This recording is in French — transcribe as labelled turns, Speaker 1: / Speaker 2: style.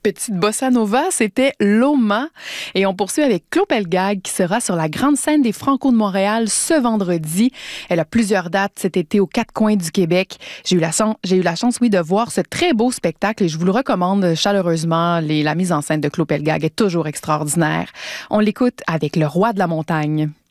Speaker 1: Petite bossa nova, c'était Loma. Et on poursuit avec Claude Pelgag qui sera sur la grande scène des Franco de Montréal ce vendredi. Elle a plusieurs dates cet été aux quatre coins du Québec. J'ai eu la chance, de voir ce très beau spectacle et je vous le recommande chaleureusement. La mise en scène de Claude Pelgag est toujours extraordinaire. On l'écoute avec Le Roi de la montagne.